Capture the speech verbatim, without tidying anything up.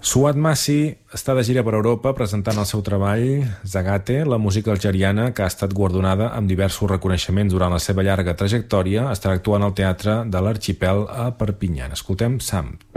Suat Massi està de gira per Europa presentant el seu treball Zagate, la música algeriana que ha estat guardonada amb diversos reconeixements durant la seva llarga trajectòria. Estarà actuant al Teatre de l'Arxipel a Perpinyà. Escoltem Samt.